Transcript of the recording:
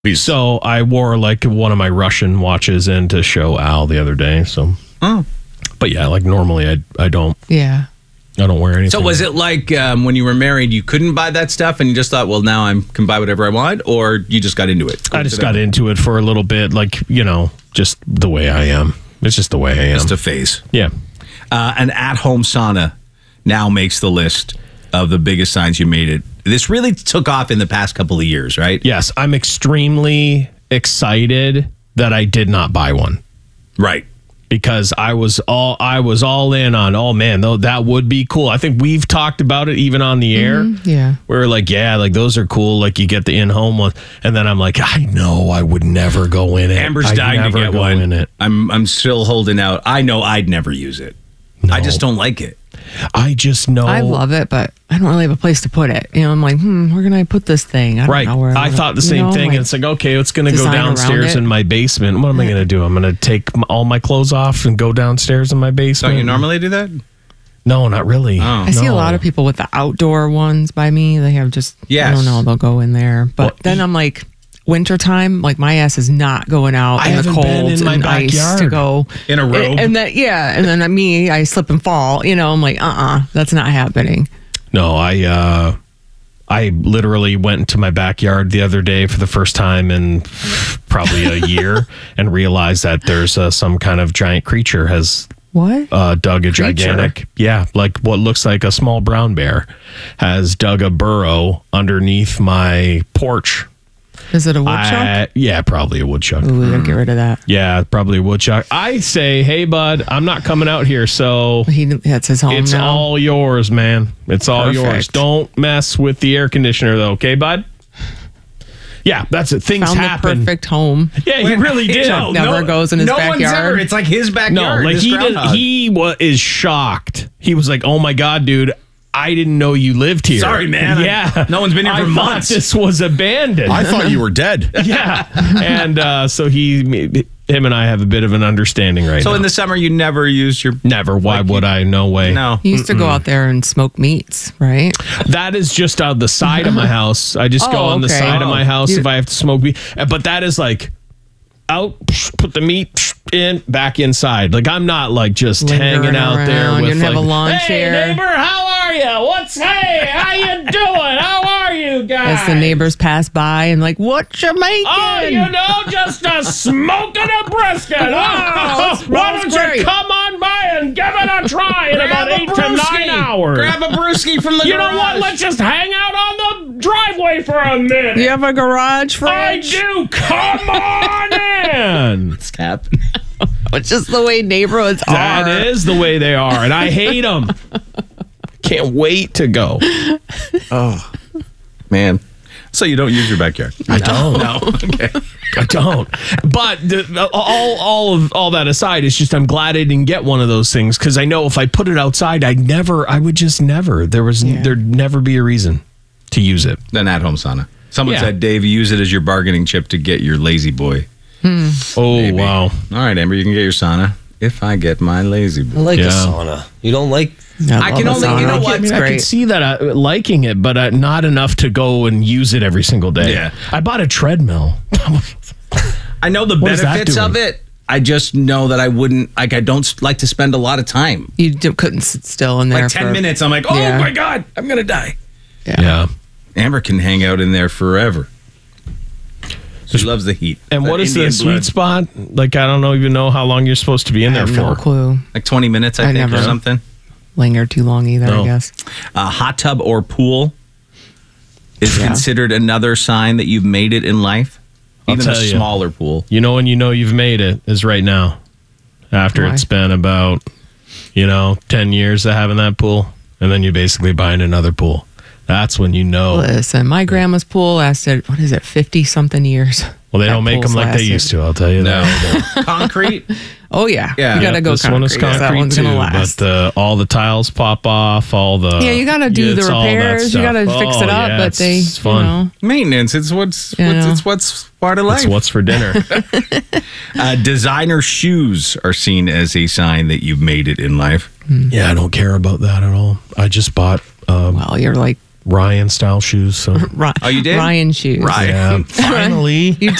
So I wore like one of my Russian watches in to show Al the other day. So, but yeah, like normally I don't. Yeah. I don't wear anything. So was it like when you were married, you couldn't buy that stuff and you just thought, well, now I can buy whatever I want, or you just got into it? I just got into it for a little bit, like, just the way I am. It's just the way I am. Just a phase. Yeah. An at-home sauna now makes the list of the biggest signs you made it. This really took off in the past couple of years, right? Yes, I'm extremely excited that I did not buy one. Right. Because I was all in on, oh man, though that would be cool. I think we've talked about it even on the air. Yeah. We were like, yeah, like those are cool. Like you get the in-home one. And then I'm like, I know I would never go in it. Amber's dying to get one. In it. I'm still holding out. I know I'd never use it. No. I just don't like it. I just know. I love it, but I don't really have a place to put it. I'm like, where can I put this thing? I don't know where. I thought the same thing. And it's like, okay, it's going to go design around downstairs it. in my basement. What am I going to do? I'm going to take all my clothes off and go downstairs in my basement. Don't you normally do that? No, not really. Oh. I see a lot of people with the outdoor ones by me. They have just, I don't know, they'll go in there. But then I'm like, wintertime, like my ass is not going out in the cold and ice to go in a robe. And then me, I slip and fall. I'm like, that's not happening. No, I literally went into my backyard the other day for the first time in probably a year and realized that there's some kind of giant creature has dug a gigantic, like what looks like a small brown bear has dug a burrow underneath my porch. Is it a woodchuck? Yeah, probably a woodchuck. Ooh, we gotta get rid of that. Yeah, probably a woodchuck. I say, hey, bud, I'm not coming out here, so that's his home. It's now. all yours, man. It's all Perfect. yours. Don't mess with the air conditioner, though, okay, bud? Yeah, that's it. Things Found happen. the perfect home. Yeah, he really did. Chuck never goes in his backyard. It's like his backyard. No, like he is shocked. He was like, "Oh my god, dude, I didn't know you lived here." Sorry, man. Yeah, no one's been here for months. This was abandoned. I thought you were dead. Yeah, and so him and I have a bit of an understanding right now. So in the summer, you never use your... Never. Why would I? No way. No. You used to go out there and smoke meats, right? That is just out the side of my house. I just go on the side of my house if I have to smoke meat. But that is like out, put the meat in, back inside. Like I'm not like just hanging out there with you have a lawn chair. Hey neighbor, how are you? Hey, how you doing? How are you guys? As the neighbors pass by and like, what you making? Oh, just a smoking a brisket. Oh, why don't you come on by and give it a try in about 8 to 9 hours? Grab a brewski from the You garage. know what? Let's just hang out on the driveway for a minute. You have a garage I fridge? do. Come on in. What's happening? It's just the way neighborhoods are. That is the way they are, and I hate them. Can't wait to go. Oh, man. So you don't use your backyard? I don't. No. Okay. I don't. But all that aside, it's just I'm glad I didn't get one of those things because I know if I put it outside, I would just never. There'd never be a reason to use it. An at-home sauna. Someone said, Dave, use it as your bargaining chip to get your lazy boy. Oh, Maybe. wow. All right, Amber, you can get your sauna if I get my lazy boy. I like a sauna. You don't like... I can only, you know what? I mean, I can see that liking it, but not enough to go and use it every single day. Yeah. I bought a treadmill. I know the What is that benefits of doing? it. I just know that I wouldn't, like, I don't like to spend a lot of time. You couldn't sit still in there Like 10 minutes, I'm like, oh Yeah. my God, I'm going to die. Yeah. Amber can hang out in there forever. She loves the heat. And That what is Indian the sweet blood. spot? Like, I don't even know how long you're supposed to be in I there have for. no clue. Like 20 minutes, I think, never- or something. Linger too long either, No. I guess. A hot tub or pool is considered another sign that you've made it in life. I'll Even a tell you. smaller pool. You know when you know you've made it is right now. After Why? it's been about, 10 years of having that pool. And then you're basically buying another pool. That's when you know. Listen, my grandma's pool lasted, 50-something years. Well, they That don't make them pool's like they lasted. used to, I'll tell you that. Concrete? Oh, yeah. Yeah. You got to go this concrete. one is concrete That one's too, going to last. but all the tiles pop off, all the... Yeah, you got to do the it's all that repairs. You got to stuff. fix it Oh, up, yeah, but they, it's fun. Maintenance. It's what's part of life. It's what's for dinner. Designer shoes are seen as a sign that you've made it in life. Yeah, I don't care about that at all. I just bought... well, you're like Ryan style shoes. So. Oh, you did? Ryan shoes. Ryan. Yeah, finally. You